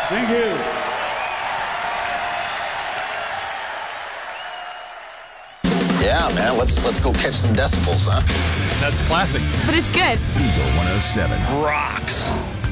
Thank you. Yeah, man, let's go catch some decibels, huh? That's classic. But it's good. Eagle 107 rocks.